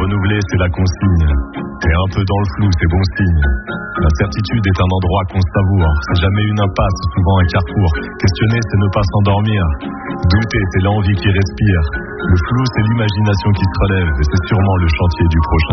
renouveler, c'est la consigne. Et un peu dans le flou, c'est bon signe. L'incertitude est un endroit qu'on savoure. C'est jamais une impasse, souvent un carrefour. Questionner, c'est ne pas s'endormir. Douter, c'est l'envie qui respire. Le flou, c'est l'imagination qui se relève. Et c'est sûrement le chantier du prochain